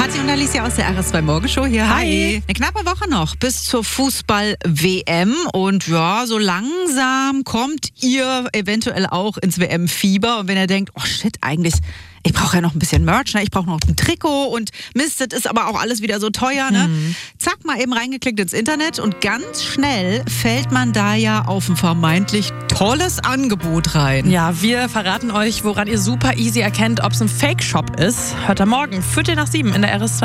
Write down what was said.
Kathi und Alicia aus der RS2 Morgenshow hier. Hi. Eine knappe Woche noch bis zur Fußball-WM. Und ja, so langsam kommt ihr eventuell auch ins WM-Fieber. Und wenn ihr denkt, oh shit, eigentlich, ich brauche ja noch ein bisschen Merch, ne? Ich brauche noch ein Trikot und Mist, das ist aber auch alles wieder so teuer. Ne? Zack, mal eben reingeklickt ins Internet und ganz schnell fällt man da ja auf ein vermeintlich tolles Angebot rein. Ja, wir verraten euch, woran ihr super easy erkennt, ob es ein Fake-Shop ist. Hört am Morgen, 7:15 in der RS2.